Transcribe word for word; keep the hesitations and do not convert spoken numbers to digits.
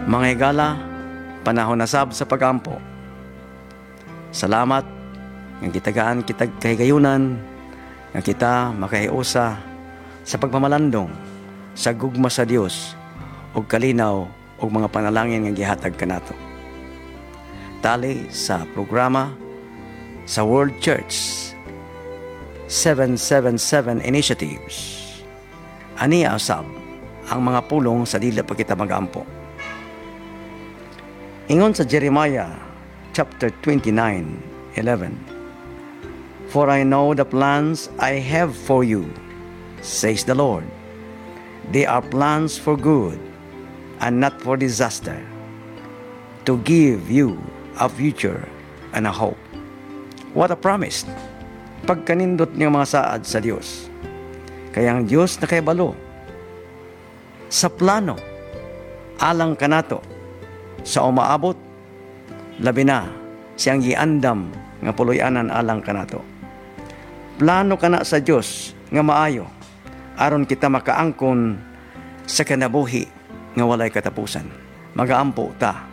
Mga higala, panahon na sab sa pagampo. Salamat nga kitagaan kitag kahigayunan nga kita makahiusa sa pagpamalandong sa gugma sa Dios ug kalinaw ug mga panalangin nga gihatag kanato. Tali sa programa sa World Church seven seven seven Initiatives. Ani asab ang mga pulong sa dili pa kita magampo. Ingon sa Jeremiah chapter twenty-nine eleven, "For I know the plans I have for you, says the Lord. They are plans for good and not for disaster, to give you a future and a hope." What a promise! Pagkanindot niya mga saad sa Diyos. Kaya ang Diyos na kaibalo sa plano alang kanato sa umaabot labi na siyang giandam nga puloy-anan alang kanato. Plano kana sa Diyos nga maayo aron kita makaangkon sa kanabuhi nga walay katapusan. Magaampo ta